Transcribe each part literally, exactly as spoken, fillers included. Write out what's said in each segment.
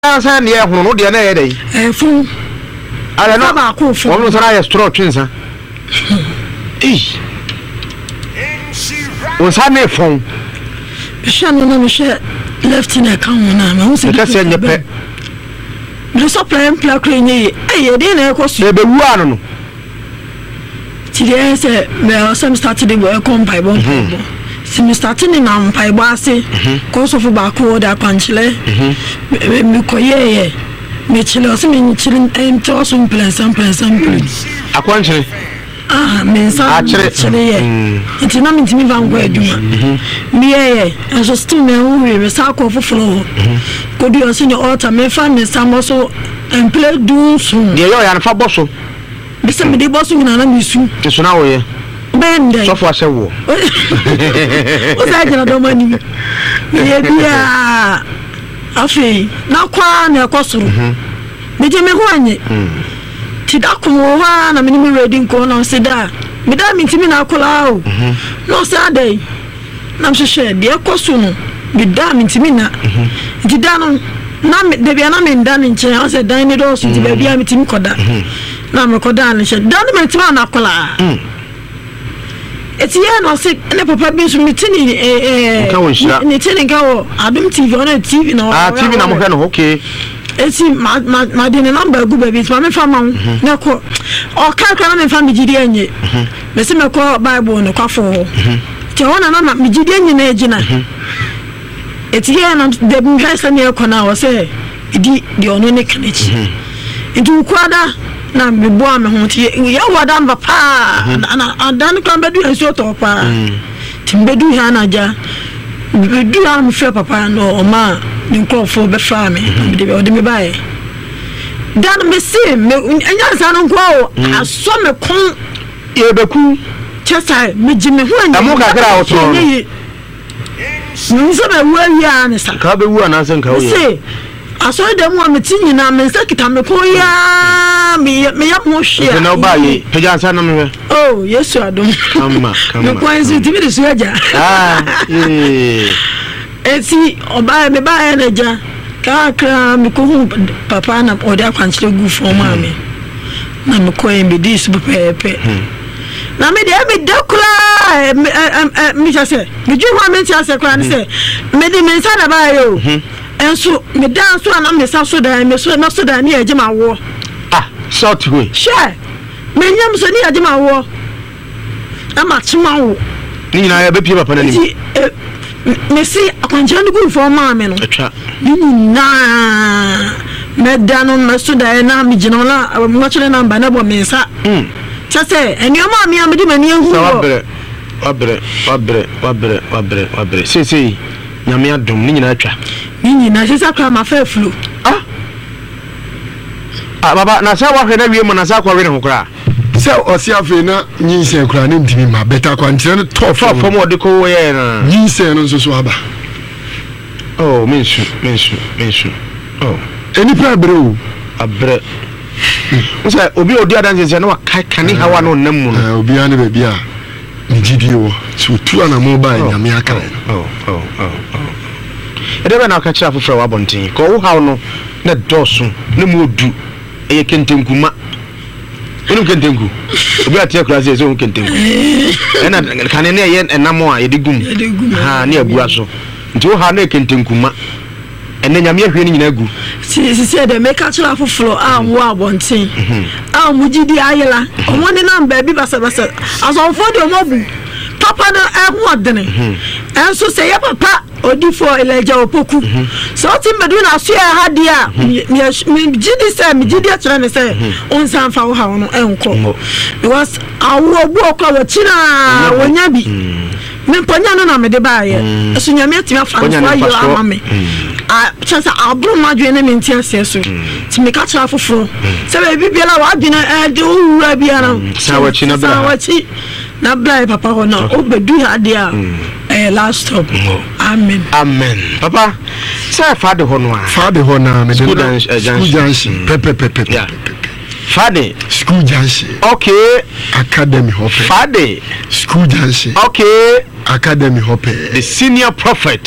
San near who the other day. A fool. I don't know about cool for almost a straw twins. Was had no phone. Shannon left in a common name. I was send your pet. The supply and pluck in ye. I didn't cost you be one. Today, I said, well, some started the work on by one. Some starting in on Pibasi, course of a backward up punchlet. Mukoye, Mitchell, some chilling and toss and play some play some place. A quantity. Ah, means actually, it's not meant to me van where do me. I just still know we recycle for floor. Could you see your altar? May find me some also and play do soon. The young and for bosso. Mister Midi bossing and I miss you. Just now, yeah. Bend so far, so what I don't money. Yeah, I feel now quite a costume. Major me Tidakumo, a minimum reading corner, said that. Madame, it's me now call out. No, Saturday. Nam share, dear costume. Be damn into me now. Didano, Nam, they be an amen done in chair. I said, Dine it also to be a meeting coda. Nam Codan, she done me to an aquila. It's here, no sick, and a papa beans from meeting a knitting cow. I don't T V on a T V, no, T V, I'm okay. It's my my my dinner number good baby. It's my family. No call. Or can't come and find me G D N. The same call Bible no coffee. Tiwana na me G D N na ejina. It's here na the guys na here kona o say idi the ono ne kanechi. Itu kwada na me boa me ho tie. Ya wada mba pa. Na adan kan bedu enso to pa. Timbedu ha na ja. Bedu ha me fe papa no o ma. Ninko for be family or the me buy. Dan me see me enya san nko a so me kon e beku chesa me jime ho anya mo kakra o to no so be wa wi an sa ka be wu an san ka wo see aso dem wa me tinyi na me sa kita me ko ya me me ya mo hwe na ba yi peja san na me oh yesu adom amma me kwan si tibi de so aja ah eh esi oba me ba na ja ka kra me ko hu papa na oda kwanchile gu fo ma me na me ko en be dis pepe na me de me dokula me ja se me ju ho me ti ase kra ne se me de me nsa na ba yo enso me dan so na me sa so dan me so na so dan ne eje ma wo ah short way share me nyam so ne eje ma wo ama chima wo ni na ya be pie papa na ni me see akwanjira ndu for mama no atwa ni na me dano me so da na me gina na mo chire number na bo me nsa mm chese eni o ma me amedi mani ehu wabre wabre wabre wabre wabre wabre see see nyame adom ni nyina atwa ni nyina se sakra ma fa flu ah ah baba na sa wa hwe na wie mo na sa kwa we ne ho kra se osiafe na nyinse kura ne ntimi ma beta kwantire no top form ode ko ye na nyinse no so so aba oh mensu mensu mensu oh eni pra bro abre nsa obi odi adanse se na wa kai kani hawa no namu no obi ane ba bia ni gidie wo so tu ana mo ba nyame aka oh oh oh edebe na ka kira foforo wa bontin ko wo hawo no na dosu na mu odu eye kentenkuma enu kentenku obi atia kura se so kentenku ena kane ne ye enamo a ye digum ha ne agura so nti wo ha na kentenkuma ene nyame ahwe ni nyina agu si si se de make actual foforo a wo abontin a mujidi ayela omo ne namba bi basa basa asonfo de omobu papa na ehu odene enso se ye papa odi for eleja opoku so timbedu na so ya hade a me gidi se me gidi atira ne se on san fa wo ha no enko because awo obu okwa wo china wonya bi me ponya no na me de ba ye so nyame atima fa so ayo ama me a chance abru madwe ne me ntia se so ti me ka tra foforo se be bibia wa adwene e de owura bia na sa wa chi na bra sa wa chi na bra papa ho no obedu hade a eh last stop amen amen papa say father ho no a father ho na me de school junction pepe pepe father school junction okay academy hope father school junction okay academy hope the senior prophet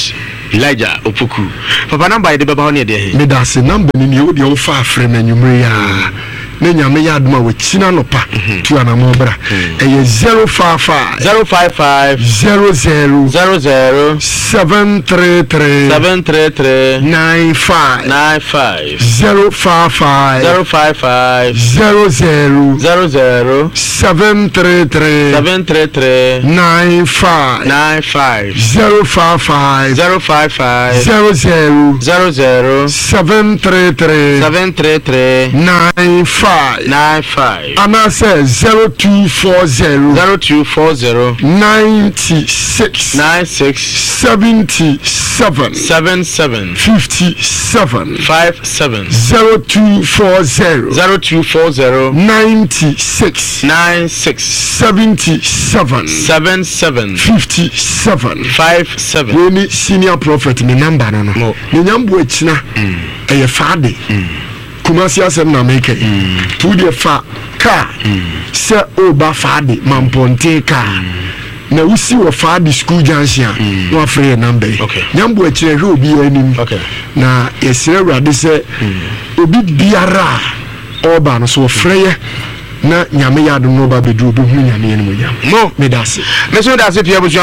Elijah Opoku. Papa number de baba ne de. Me da se number ni o de o fa afre na nwumre ya. Na nyame ya aduma we china no pa tu anamo bra. E zero five five zero five five zero zero zero zero seven three three seven three three nine five nine five zero five five zero five five zero zero zero zero seven three three seven three three nine five nine five zero five five zero five five zero zero zero zero seven three three seven three three nine five nine five and I say zero two four zero zero two four zero ninety six nine six seventy seven seven seven fifty seven five seven zero two four zero zero two four zero ninety six nine six seventy seven seven seven fifty seven five seven. When senior prophet me number no no. Me nyambo echina e ye faade. Kumasi asem na make. Tu de fa ka se oba faade mamponte ka. Na usi wo faade school junction no afre number. Nyambo echina hwe obi anim. Na yesire wrade se obi biara oba no so freye na nyame ya do no ba bedu obi hu nyame enu nyam. No me dase. Me so dase pia